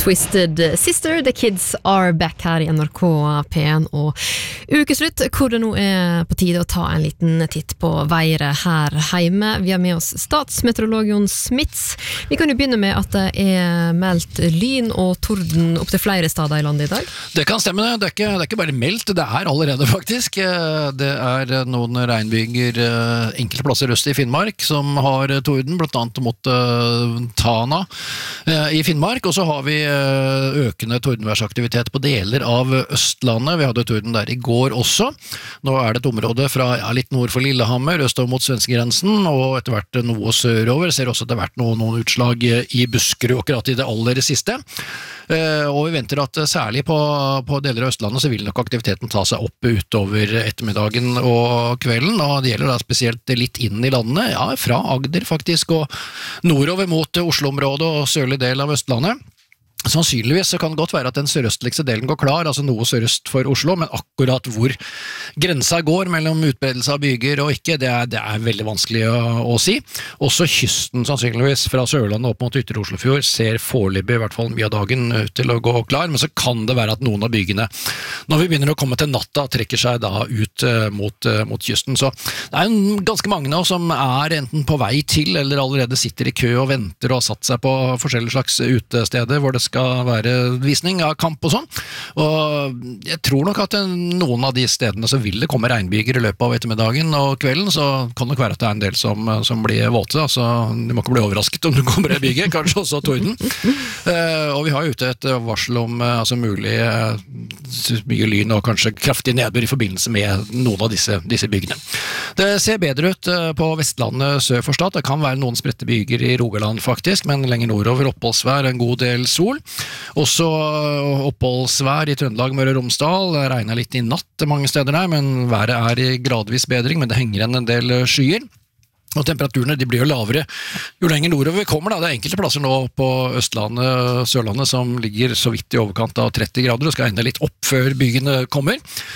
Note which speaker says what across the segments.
Speaker 1: Twisted Sister, The Kids Are Back her i NRK P1 og ukeslutt, hvor det nå på tide å ta en liten titt på været her hjemme. Vi har med oss statsmeteorolog Jon Smits. Vi kan jo begynne med at det meldt lyn og torden opp til flere steder i landet i dag.
Speaker 2: Det kan stemme, det er ikke bare meldt, det allerede faktisk. Det noen regnbyger enkelte plasser øst i Finnmark som har torden, blant annet mot Tana i Finnmark, og så har vi økende tordenværsaktivitet på deler av Østlandet. Vi hadde torden der i går også. Nå det et område fra litt nord for Lillehammer, østover mot svenskegrensen, og etter hvert noe sørover. Ser også at det har vært noen utslag i Buskerud akkurat i det aller siste. Og vi venter at særlig på deler av Østlandet så vil nok aktiviteten ta seg opp utover ettermiddagen og kvelden, og det gjelder da spesielt litt inn i landet, fra Agder faktisk, og nordover mot Oslo-området og sørlig del av Østlandet. Sannsynligvis så kan det godt være at den sørøstligste delen går klar, altså noe sørøst for Oslo, men akkurat hvor grensa går mellom utbredelse av byger og ikke, det veldig vanskelig å si. Også kysten sannsynligvis fra Sørlandet opp mot Ytre Oslofjord ser foreløpig i hvert fall mye av dagen ut til å gå klar, men så kan det være at noen av bygene, når vi begynner å komme til natta, trekker seg da ut mot kysten. Så det ganske mange nå som enten på vei til, eller allerede sitter i kø og venter og har satt seg på forskjellige slags utesteder, hvor det skal være visning av kamp og sånn, og jeg tror nok at noen av de stedene så vil det komme regnbyger i løpet av ettermiddagen og kvelden, så kan det nok være at det en del som blir våte, altså du må ikke bli overrasket om du kommer i byger, kanskje også torden. Og vi har jo ute et varsel om mulig mye lyn og kanskje kraftig nedbør i forbindelse med noen av disse bygene. Det ser bedre ut på Vestlandet sør for Stad, det kan være noen spredte byger i Rogaland faktisk, men lenger nordover oppholdsvær, en god del sol. Også oppholdsvær i Trøndelag, Møre og Romsdal, det regner litt i natt mange steder der, men været i gradvis bedring, men det henger en del skyer. Og temperaturene de blir jo lavere jo lenger nordover vi kommer. Det enkelte plasser nå på Østlandet, Sørlandet som ligger så vidt i overkant av 30 grader og skal enda litt opp før bygene kommer.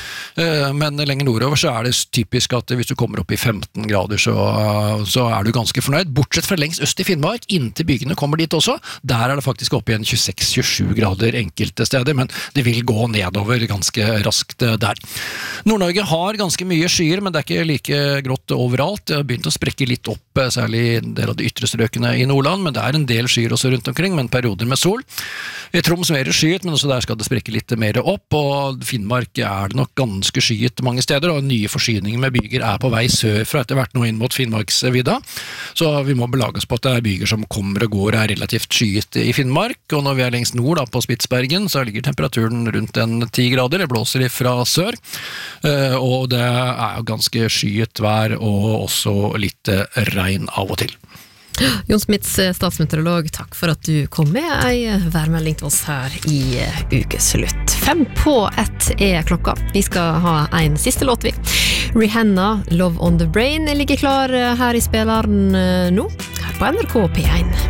Speaker 2: Men lenger nordover så det typisk at hvis du kommer opp i 15 grader så du ganske fornøyd. Bortsett fra lengst øst i Finnmark, inntil bygene kommer dit også. Der det faktisk oppe igjen 26-27 grader enkelte steder, men det vil gå nedover ganske raskt der. Nord-Norge har ganske mye skyer, men det ikke like grått overalt. Det har begynt å sprekke litt opp, særlig en del av de ytre strøkene i Nordland, men det en del skyer også rundt omkring, men perioder med sol. I Troms mer skyet, men også der skal det sprekke litt mer opp, og Finnmark det nok ganske skyet mange steder, og nye forsyninger med byger på vei sørfra etter hvert nå inn mot Finnmarksvidda, så vi må belage oss på at det byger som kommer og går relativt skyet i Finnmark, og når vi lengst nord da, på Spitsbergen, så ligger temperaturen rundt 10 grader, det blåser fra sør, og det jo ganske skyet vær, og også litt regn av og til.
Speaker 1: Jon Smits, statsmeteorolog, takk for at du kom med en værmelding til oss her i ukeslutt. 5:05 klokka. Vi skal ha en siste låt, vi. Rihanna, Love on the Brain, ligger klar her i spilleren nå, her på NRK P1.